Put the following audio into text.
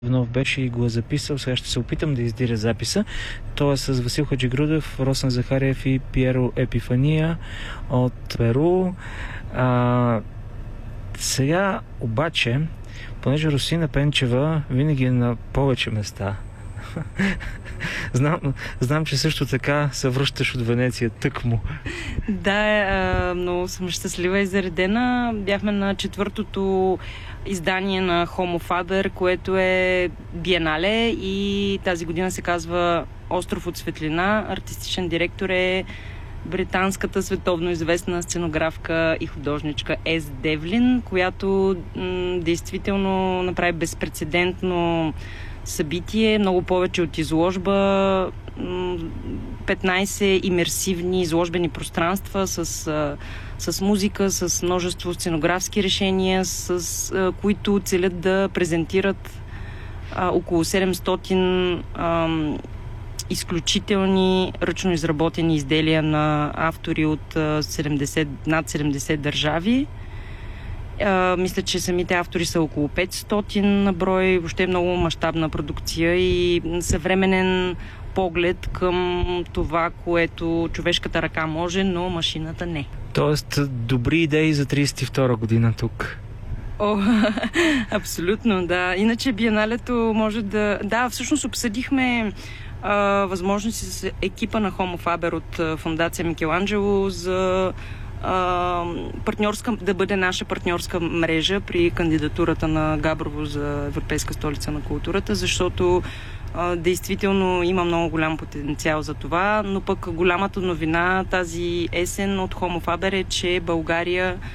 Иванов беше и го е записал, сега ще се опитам да издиря записа. Той е с Васил Хаджигрудев, Росен Захариев и Пиеро Епифания от Перу. Сега обаче, понеже Росина Пенчева винаги е на повече места, знам, че също така се връщаш от Венеция тъкмо. Да, много съм щастлива и заредена. Бяхме на 4-то издание на Homo Faber, което е биенале и тази година се казва Остров от светлина. Артистичен директор е британската световно известна сценографка и художничка Ес Девлин, която действително направи безпрецедентно събитие, много повече от изложба, 15 имерсивни изложбени пространства с музика, с множество сценографски решения, които целят да презентират около 700 изключителни ръчно изработени изделия на автори от над 70 държави. Мисля, че самите автори са около 500 на брой. Въобще е много мащабна продукция и съвременен поглед към това, което човешката ръка може, но машината не. Тоест, добри идеи за 32 година тук. Абсолютно, да. Иначе биеналето може да... Да, всъщност обсъдихме възможности с екипа на Homo Faber от Фондация Микеланджело за да бъде наша партньорска мрежа при кандидатурата на Габрово за Европейска столица на културата, защото действително има много голям потенциал за това, но пък голямата новина тази есен от Homo Faber е, че България